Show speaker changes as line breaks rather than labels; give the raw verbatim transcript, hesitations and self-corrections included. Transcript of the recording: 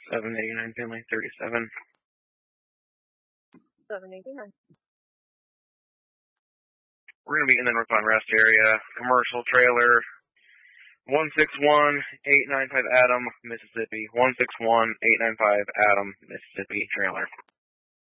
seven eighty-nine family thirty-seven.
seven eighty-nine.
We're going to be in the North Pine Rest area. Commercial trailer. one six one, eight nine five Adam, Mississippi. one six one, eight nine five Adam, Mississippi trailer.